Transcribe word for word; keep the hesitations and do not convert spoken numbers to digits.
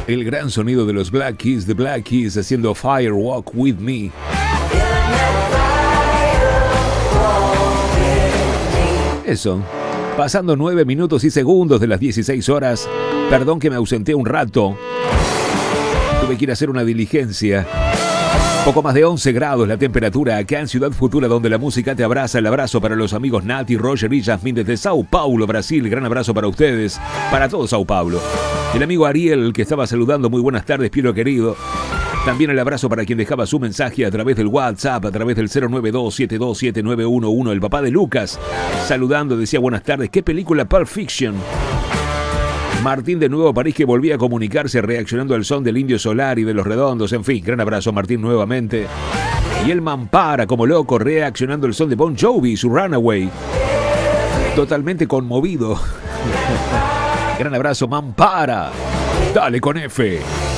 El gran sonido de los Black Keys, The Black Keys haciendo Fire Walk With Me. Eso, pasando nueve minutos y segundos de las dieciséis horas. Perdón que me ausenté un rato. Tuve que ir a hacer una diligencia. Poco más de once grados la temperatura acá en Ciudad Futura, donde la música te abraza. El abrazo para los amigos Nati, Roger y Jasmine desde Sao Paulo, Brasil. Gran abrazo para ustedes, para todo Sao Paulo. El amigo Ariel, que estaba saludando, muy buenas tardes, Piero querido. También el abrazo para quien dejaba su mensaje a través del WhatsApp, a través del cero nueve dos siete dos siete nueve uno uno. El papá de Lucas, saludando, decía buenas tardes. ¿Qué película? Pulp Fiction. Martín de Nuevo París, que volvía a comunicarse reaccionando al son del Indio Solar y de Los Redondos. En fin, gran abrazo Martín nuevamente. Y el Mampara, como loco, reaccionando al son de Bon Jovi, su Runaway. Totalmente conmovido. Gran abrazo Mampara. Dale con F.